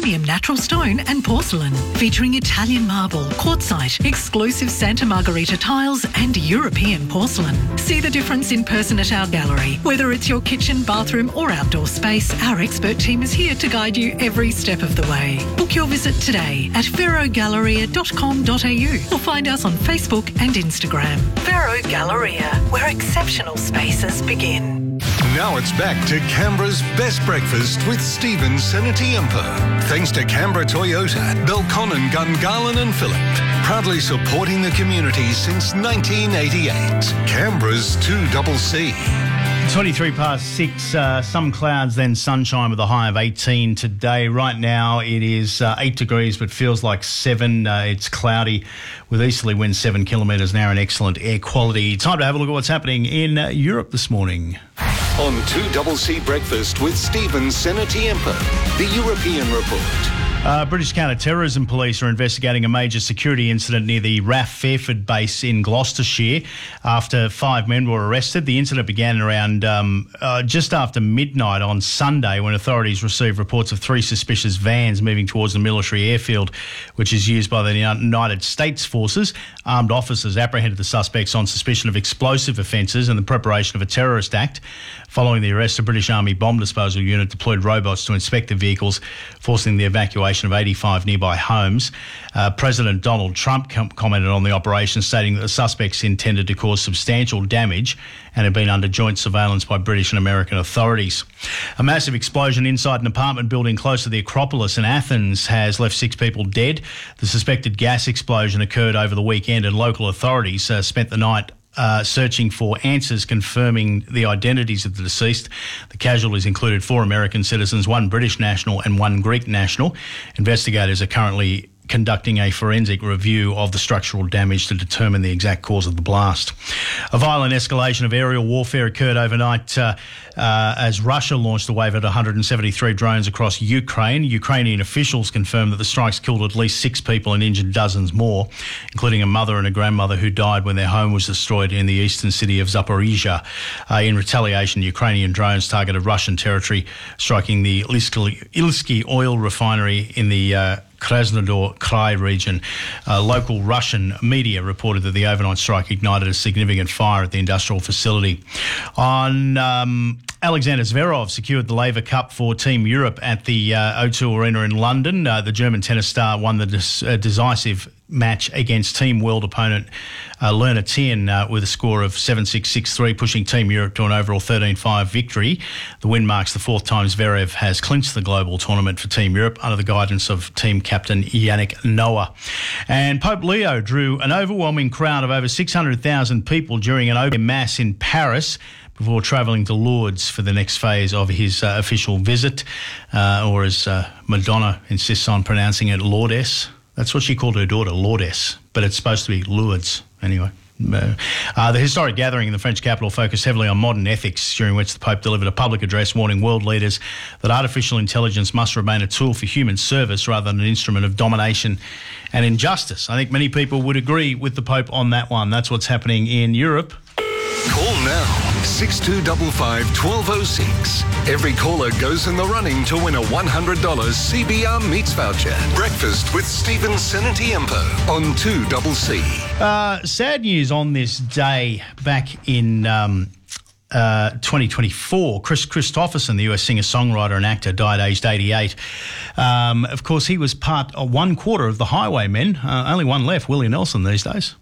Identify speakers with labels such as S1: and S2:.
S1: premium natural stone and porcelain, featuring Italian marble, quartzite, exclusive Santa Margherita tiles and European porcelain. See the difference in person at our gallery. Whether it's your kitchen, bathroom or outdoor space, our expert team is here to guide you every step of the way. Book your visit today at verogalleria.com.au or find us on Facebook and Instagram. Vero Galleria, where exceptional spaces begin.
S2: Now it's back to Canberra's best breakfast with Stephen Senatiempo. Thanks to Canberra Toyota, Belconnen, Gungahlin and Phillip. Proudly supporting the community since 1988. Canberra's 2CC.
S3: 23 past 6, some clouds, then sunshine with a high of 18 today. Right now it is 8 degrees, but feels like 7. It's cloudy with easterly winds 7 kilometres an hour and excellent air quality. Time to have a look at what's happening in Europe this morning.
S2: On 2CC Breakfast with Stephen Senatiempo, the European Report.
S3: British counter-terrorism police are investigating a major security incident near the RAF Fairford base in Gloucestershire after 5 men were arrested. The incident began around just after midnight on Sunday when authorities received reports of 3 suspicious vans moving towards the military airfield, which is used by the United States forces. Armed officers apprehended the suspects on suspicion of explosive offences and the preparation of a terrorist act. Following the arrest, a British Army bomb disposal unit deployed robots to inspect the vehicles, forcing the evacuation of 85 nearby homes. President Donald Trump commented on the operation, stating that the suspects intended to cause substantial damage and had been under joint surveillance by British and American authorities. A massive explosion inside an apartment building close to the Acropolis in Athens has left 6 people dead. The suspected gas explosion occurred over the weekend and local authorities spent the night searching for answers confirming the identities of the deceased. The casualties included 4 American citizens, 1 British national and 1 Greek national. Investigators are currently conducting a forensic review of the structural damage to determine the exact cause of the blast. A violent escalation of aerial warfare occurred overnight as Russia launched a wave of 173 drones across Ukraine. Ukrainian officials confirmed that the strikes killed at least 6 people and injured dozens more, including a mother and a grandmother who died when their home was destroyed in the eastern city of Zaporizhia. In retaliation, Ukrainian drones targeted Russian territory, striking the Ilsky oil refinery in the Krasnodar Krai region. Local Russian media reported that the overnight strike ignited a significant fire at the industrial facility. On Alexander Zverev secured the Laver Cup for Team Europe at the O2 Arena in London. The German tennis star won the decisive match against Team World opponent Lerner Tien with a score of 7-6, 6-3, pushing Team Europe to an overall 13-5 victory. The win marks the 4th time Zverev has clinched the global tournament for Team Europe under the guidance of team captain Yannick Noah. And Pope Leo drew an overwhelming crowd of over 600,000 people during an open mass in Paris before travelling to Lourdes for the next phase of his official visit, or as Madonna insists on pronouncing it, Lourdes. That's what she called her daughter, Lourdes, but it's supposed to be Lourdes anyway. The historic gathering in the French capital focused heavily on modern ethics, during which the Pope delivered a public address warning world leaders that artificial intelligence must remain a tool for human service rather than an instrument of domination and injustice. I think many people would agree with the Pope on that one. That's what's happening in Europe.
S2: Call now, 6255 1206. Every caller goes in the running to win a $100 CBR Meats voucher. Breakfast with Stephen Senatiempo on 2CC.
S3: Sad news on this day back in 2024. Chris Christopherson, the US singer-songwriter and actor, died aged 88. Of course, he was one quarter of the Highwaymen. Only one left, Willie Nelson, these days.